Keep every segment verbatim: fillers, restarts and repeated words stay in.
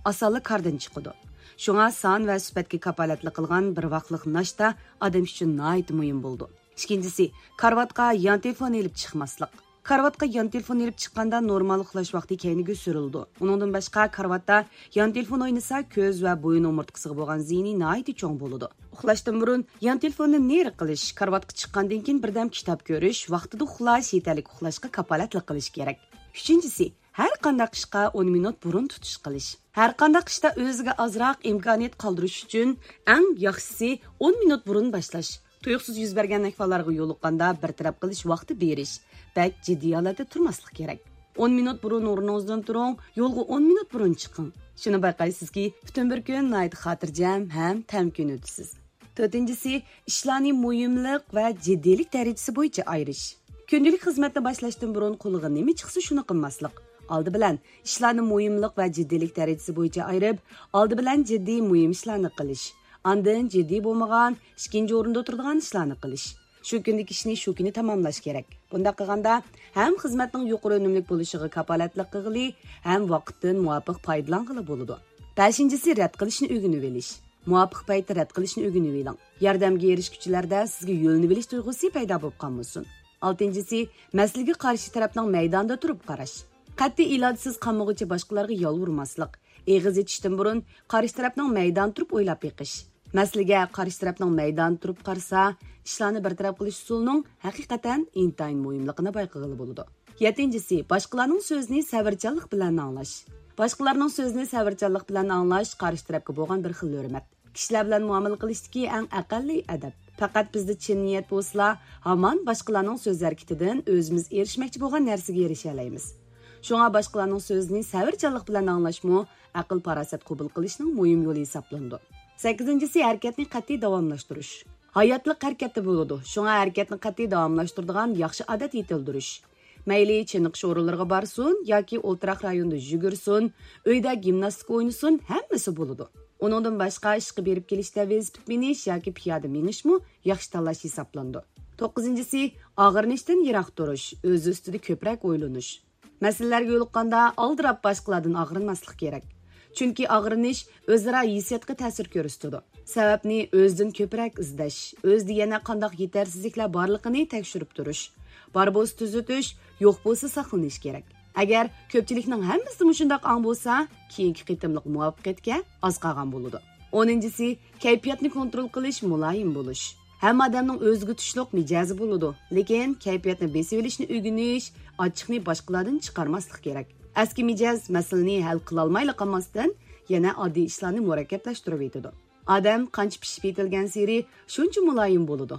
asonli kardan chiqadi. Şuna son va sifatga kapolatlik qilgan bir vaqtlik nashta odam uchun nihoyat muhim bo'ldi. İkincisi, karvatga yan telefon elib chiqmaslik. Karvatga yan telefon elib chiqqanda normal uxlash vaqti keyniga surildi. Uningdan boshqa karvatda yan telefon o'ynasa ko'z va bo'yin o'mirtqisiga bo'lgan ziyni nihoyat cho'ng bo'ladi. Uxlashdan burun yan telefonni neri qilish, karvatga chiqqandan keyin birdam kitob ko'rish, vaqtida uxlash, yetarli uxlashga kapolatlik qilish kerak. Uchinchisi, har qanday qishqa o'n minut burun tutish qilish. Har qanday qishda o'ziga ozroq imkoniyat qoldirish uchun eng yaxshisi o'n minut burun boshlash. Tuyuqsiz yuz bergan ahvollarga yo'liqqanda bir taraf qilish vaqti berish. Bak jiddiy holatda turmaslik kerak. o'n minut burun o'rningizdan turing, yo'lga o'n minut burun chiqing. Shuni bayqaysizki, butun bir kun nihoyat xotirjam ham tamkin o'tasiz. To'rtinchisi, ishlarning muhimlik va jiddiylik darajasi bo'yicha ayirish. Kundalik xizmatni boshlashdan burun qo'liga nima chiqsa shuni qilmaslik. Oldi bilan ishlarni muhimlik va jiddiylik darajasi bo'yicha ayirib, oldi bilan jiddiy muhim ishlarni qilish. Ondan jiddiy bo'lmagan, ikkinchi o'rinda turadigan ishlarni qilish. Shu kundagi ishni shu kuni tamomlash kerak. Bunda qilganda ham xizmatning yuqori unumli bo'lishiga kapolatlik qilg'ili, ham vaqtdan muvofiq foydalanqili bo'ladi. beshinchisi rad qilishni o'rganib olish. Muvofiq paytda rad qilishni o'rganib oling. Yordamga erishuvchilarda sizga yo'lni bilish tuyg'usi paydo bo'lib qolmasin. oltinchisi, masalaga qarshi tarafning maydonda turib qarash. Qat'iy ilojsiz qamug'icha boshqalarga yolvurmaslik. Eg'iz etishdan burun qarshi tarafning maydon turib o'ylab beqish. Masalaga qarshi tarafning maydon turib qarsa, ishlarni bartaraf qilish usulining haqiqatan intayin muhimligini bayqag'ili bo'ladi. yettinchisi, boshqalarning so'zini sabrchanlik bilan anglash. Boshqalarning so'zini sabrchanlik bilan anglash qarshi tarafga bo'lgan bir xil hurmat. Kishilar bilan muomala qilishdagi eng aqalliy adab. Faqat bizda chin niyat bo'lsa, hamon boshqalarning so'z harakatidan o'zimiz erishmoqchi bo'lgan narsaga erisha olamiz. Shunga boshqalarning so'zini sabrchanlik bilan anglashmi, aql farosat qabul qilishning muhim yo'li hisoblandi. sakkizinchisi, harakatni qat'iy davomlashtirish. Hayotlik harakatda bo'ladi. Shunga harakatni qat'iy davomlashtiradigan yaxshi odat yetildirish. Mayli chiniqish o'rinlariga borsin yoki o'ltiraq rayonda yugursin, uyda gimnastika o'ynasin, hammasi bo'ladi. Uningdan boshqa ishga berib kelishda velosiped minish yoki piyoda minishmi yaxshi tanlash hisoblandi. to'qqizinchisi, og'irnishdan yiroq turish, o'z ustida ko'proq o'ylanish. Masalalarga yo'liqqanda aldirab boshqalardan og'rinmaslik kerak. Chunki og'rinish o'zaro hissiyotga ta'sir ko'rsatadi. Sababni o'zdan ko'proq izlash, o'zda yana qanday yetarsizliklar borligini tekshirib turish, bor bo'lsa tuzatish, yo'q bo'lsa saqlanish kerak. Agar ko'pchilikning hammasi shunday ong bo'lsa, keyingi qitimliq muvaffaqiyatga oz qolgan bo'ladi. o'ninchisi, kayfiyatni kontrol qilish, muloyim bo'lish. Hamma odamning o'ziga tushliq mijozi bo'ladi, lekin kayfiyatni besib olishni o'rganish, ochiqni boshqalardan chiqarmaslik kerak. Eski mijoz masalani hal qila olmayli qolmasdan, yana oddiy ishlarni murakkablashtirib etadi. Odam qancha pishib etilgan sari shuncha muloyim bo'ladi.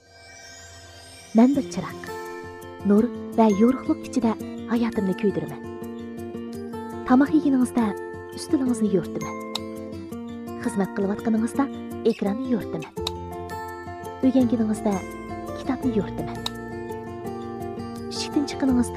Men bir chiroq, nur va yorug'lik ichida hayotimni kuydirman. Tamoq yeganingizda ustilingizni yo'rtaman. Xizmat qilayotganingizda ekranni yo'rtaman. O'rganganingizda kitobni yo'rtaman. Ishdan chiqqaningizda